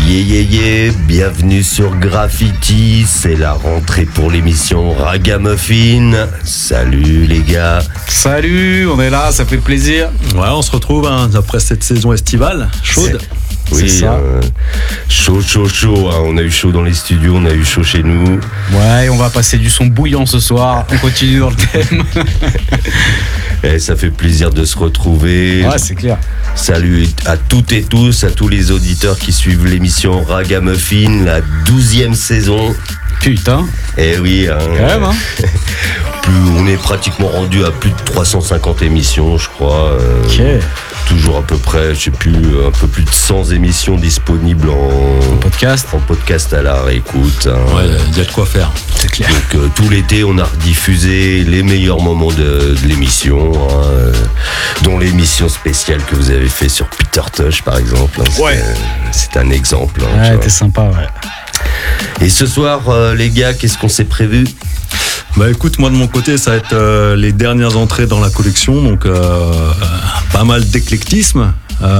Bienvenue sur Graffiti, c'est la rentrée pour l'émission Ragamuffin. Salut les gars. Salut, on est là, ça fait plaisir. Ouais, on se retrouve après cette saison estivale chaude. Oui, ça. Chaud. Hein. On a eu chaud dans les studios, on a eu chaud chez nous. Ouais, on va passer du son bouillant ce soir. On continue dans le thème. Et ça fait plaisir de se retrouver. Ouais, c'est clair. Salut à toutes et tous, à tous les auditeurs qui suivent l'émission Ragamuffin, la 12e saison. Putain. Eh oui, hein. Quand même, hein. On est pratiquement rendu à plus de 350 émissions, je crois. Ok. Toujours à peu près, je sais plus, un peu plus de 100 émissions disponibles en podcast à la réécoute. Hein. Ouais, il y a de quoi faire, c'est clair. Donc tout l'été, on a rediffusé les meilleurs moments de l'émission, hein, dont l'émission spéciale que vous avez fait sur Peter Tosh, par exemple. Hein, ouais. C'est un exemple. Hein, ouais, t'es sympa, ouais. Et ce soir, les gars, qu'est-ce qu'on s'est prévu ? Bah écoute, moi de mon côté, ça va être les dernières entrées dans la collection, donc pas mal d'éclectisme,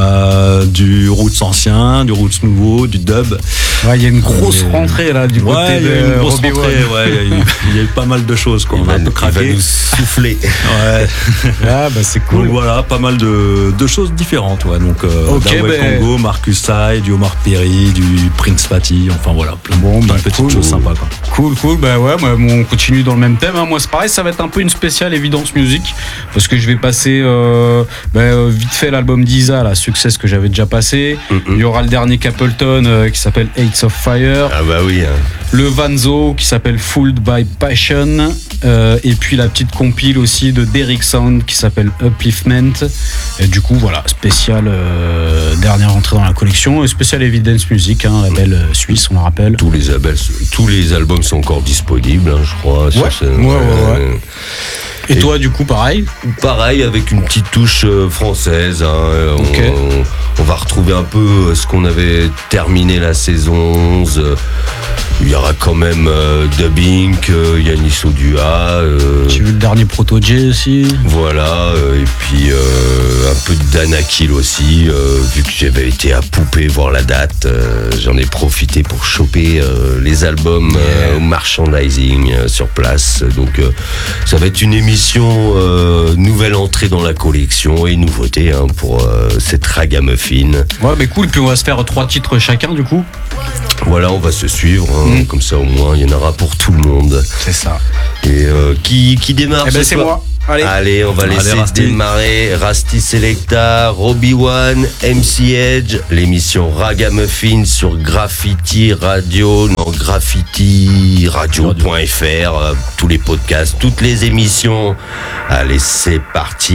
du roots ancien, du roots nouveau, du dub. Ouais, il y a une grosse rentrée là du côté de Robbie One. Il y a eu pas mal de choses, quoi. On a un peu craqué. Il va nous souffler. Ouais. Ah bah c'est cool. Donc voilà, pas mal de choses différentes, ouais. Donc Dawei Congo, Marcus Sai, du Omar Perry, du Prince Fatty, enfin voilà, plein de petites choses sympas, quoi. Cool, bah ouais, on continue dans le même thème, hein. Moi c'est pareil, ça va être un peu une spéciale Evidence Music, parce que je vais passer vite fait l'album d'Isa, la Success que j'avais déjà passé. Il y aura le dernier Capleton qui s'appelle Eights of Fire. Ah bah oui, hein. Le Vanzo qui s'appelle Fooled by Passion, et puis la petite compile aussi de Derrick Sound qui s'appelle Upliftment. Et du coup voilà, spécial dernière entrée dans la collection, et spécial Evidence Music, hein, label suisse, on le rappelle. Tous les albums sont encore disponibles, hein, je crois. Ouais. Et toi, du coup, pareil, avec une petite touche française. Hein. Okay. On va retrouver un peu ce qu'on avait terminé la saison 11. Il y aura quand même Dubbing, Yanis Odua. J'ai vu le dernier Proto J aussi. Voilà, et puis un peu de Danakil aussi. Vu que j'avais été à Poupée voir la date, j'en ai profité pour choper les albums au merchandising sur place. Donc ça va être une émission nouvelle entrée dans la collection et nouveauté, hein, pour cette Ragamuffin. Ouais, mais cool. Puis on va se faire 3 titres chacun, du coup. Voilà, on va se suivre, hein, comme ça au moins il y en aura pour tout le monde. C'est ça. Et qui démarre ce soir ? C'est moi. Allez, on va laisser démarrer Rusty Selecta, Robbie One, MC Edge, l'émission Ragamuffin sur Graffiti Radio, graffitiradio.fr, tous les podcasts, toutes les émissions. Allez, c'est parti.